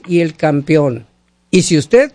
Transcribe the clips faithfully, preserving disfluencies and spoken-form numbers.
y el campeón. Y si usted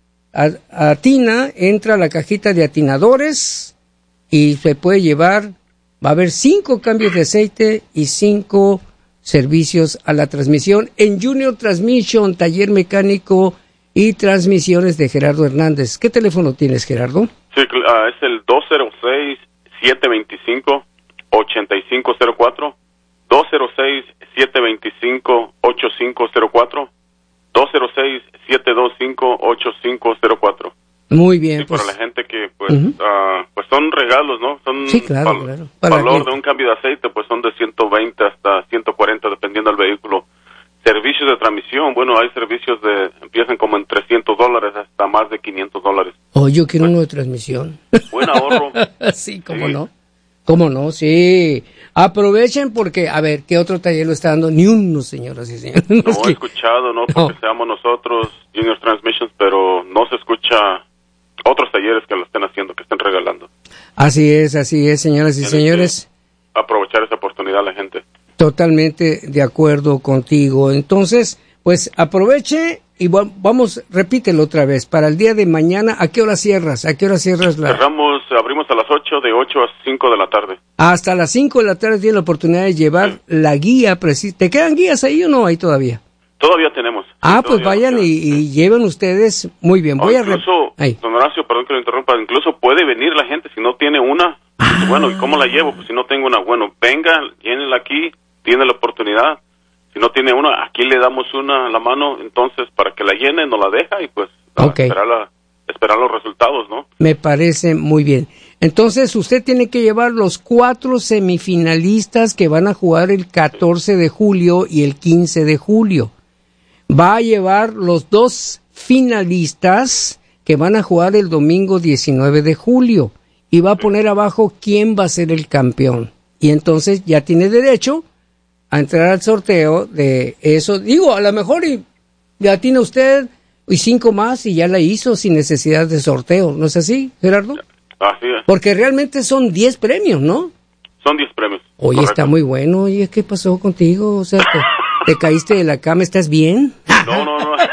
atina, entra a la cajita de atinadores y se puede llevar, va a haber cinco cambios de aceite y cinco servicios a la transmisión en Junior Transmission, taller mecánico y transmisiones de Gerardo Hernández. ¿Qué teléfono tienes, Gerardo? Sí, uh, es el dos cero seis, siete dos cinco, ocho cinco cero cuatro, dos cero seis, siete dos cinco, ocho cinco cero cuatro, dos cero seis, siete dos cinco, ocho cinco cero cuatro. Muy bien. Sí, pues, para la gente que, pues, uh-huh. uh, pues son regalos, ¿no? Son sí, claro, val- claro. Para valor que... de un cambio de aceite, pues son de ciento veinte hasta ciento cuarenta, dependiendo del vehículo. Servicios de transmisión, bueno, hay servicios de, empiezan como en trescientos dólares hasta más de quinientos dólares. Oh, yo quiero pues, uno de transmisión. Buen ahorro. Sí, cómo sí. no. ¿Cómo no? Sí. Aprovechen porque, a ver, ¿qué otro taller lo está dando? Ni uno, señoras y señores. No, no he escuchado, no porque no. seamos nosotros, Junior Transmissions, pero no se escucha otros talleres que lo estén haciendo, que estén regalando. Así es, así es, señoras y Tienen señores. Aprovechar esa oportunidad la gente. Totalmente de acuerdo contigo. Entonces, pues aproveche y vamos, repítelo otra vez. Para el día de mañana, ¿a qué hora cierras? ¿A qué hora cierras la...? Cerramos, abrimos a las ocho, de ocho a cinco de la tarde. Hasta las cinco de la tarde tienes la oportunidad de llevar sí. la guía precisa. ¿Te quedan guías ahí o no hay todavía? Todavía tenemos. Ah, sí, pues vayan y, y lleven ustedes. Muy bien, voy no, a... Incluso, rep- don Horacio, perdón que lo interrumpa, incluso puede venir la gente si no tiene una. Ah. Bueno, ¿y cómo la llevo? Pues si no tengo una, bueno, venga, llénela aquí, tiene la oportunidad. Si no tiene una, aquí le damos una a la mano, entonces para que la llene, nos la deja y pues okay. esperar, la, esperar los resultados, ¿no? Me parece muy bien. Entonces usted tiene que llevar los cuatro semifinalistas que van a jugar el catorce de julio y el quince de julio. Va a llevar los dos finalistas que van a jugar el domingo diecinueve de julio y va a poner abajo quién va a ser el campeón. Y entonces ya tiene derecho a entrar al sorteo de eso. Digo, a lo mejor y ya tiene usted y cinco más y ya la hizo sin necesidad de sorteo. ¿No es así, Gerardo? Así es. Porque realmente son diez premios, ¿no? Son diez premios. Oye, correcto. Está muy bueno. Oye, ¿qué pasó contigo? O sea, te, te caíste de la cama, ¿estás bien? No, no, no.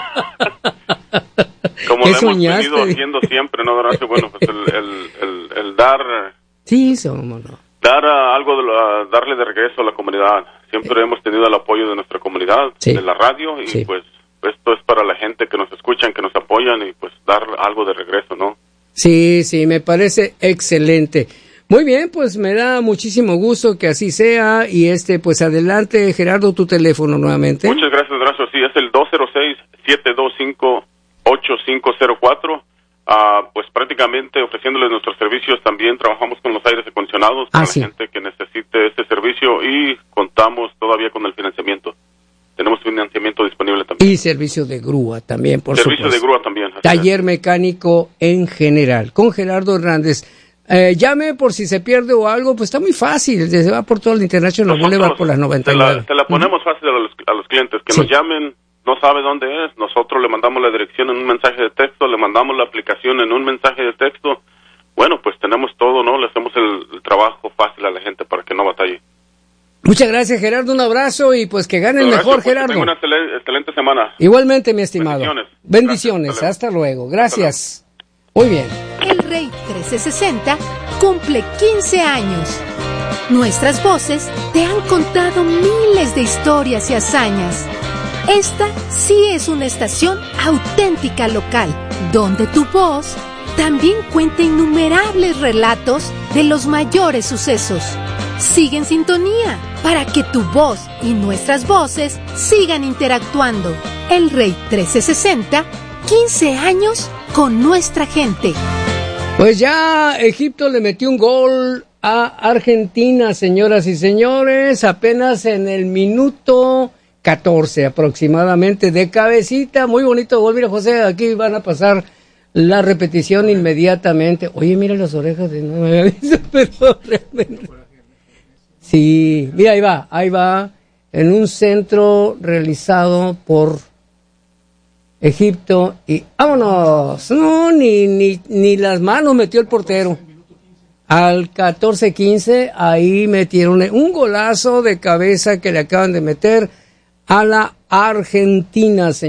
Como ¿Qué lo soñaste? hemos venido haciendo siempre, ¿no, Horacio? Bueno, pues el, el, el, el dar... Sí, somos, ¿no? Dar uh, algo, de la, darle de regreso a la comunidad. Siempre eh. hemos tenido el apoyo de nuestra comunidad, sí. de la radio, y sí. pues esto es para la gente que nos escuchan, que nos apoyan, y pues dar algo de regreso, ¿no? Sí, sí, me parece excelente. Muy bien, pues me da muchísimo gusto que así sea, y este, pues adelante, Gerardo, tu teléfono nuevamente. Muchas gracias, Horacio. Sí, es el dos cero seis, siete dos cinco, ocho cinco cero cuatro. Uh, pues prácticamente ofreciéndoles nuestros servicios. También trabajamos con los aires acondicionados para ah, sí. la gente que necesite este servicio, y contamos todavía con el financiamiento. Tenemos financiamiento disponible también. Y servicio de grúa también, por servicio supuesto. Servicio de grúa también. Taller es. mecánico en general, con Gerardo Hernández. Eh, llame por si se pierde o algo, pues está muy fácil. Se va por todo el International Boulevard por las noventa y nueve. Te la, te la ponemos uh-huh. fácil a los, a los clientes, que sí. nos llamen. No sabe dónde es, nosotros le mandamos la dirección en un mensaje de texto, le mandamos la aplicación en un mensaje de texto. Bueno, pues tenemos todo, ¿no? Le hacemos el, el trabajo fácil a la gente para que no batalle. Muchas gracias, Gerardo, un abrazo y pues que gane el mejor, pues, Gerardo. Que tenga una excelente, excelente semana. Igualmente, mi estimado. Bendiciones. Bendiciones, gracias, hasta luego. Gracias. Hasta luego. Muy bien. El Rey trescientos sesenta cumple quince años. Nuestras voces te han contado miles de historias y hazañas. Esta sí es una estación auténtica local, donde tu voz también cuenta innumerables relatos de los mayores sucesos. Sigue en sintonía para que tu voz y nuestras voces sigan interactuando. El Rey trescientos sesenta, quince años con nuestra gente. Pues ya Egipto le metió un gol a Argentina, señoras y señores, apenas en el minuto catorce aproximadamente, de cabecita. Muy bonito gol. Mira, José, aquí van a pasar la repetición inmediatamente. Oye, mira las orejas de... No me había visto, pero realmente... Sí, mira, ahí va, ahí va, en un centro realizado por Egipto, y ¡vámonos! No, ni, ni, ni las manos metió el portero. Al catorce quince, ahí metieron un golazo de cabeza que le acaban de meter a la Argentina, señor.